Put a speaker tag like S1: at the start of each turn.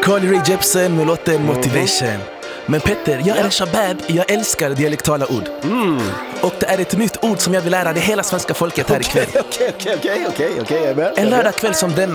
S1: Carly Rae Jepsen med låten Motivation. Men Petter, jag är en shabab, jag älskar dialektala ord. Och det är ett nytt ord som jag vill lära det hela svenska folket här ikväll.
S2: Okej.
S1: En lördagkväll som den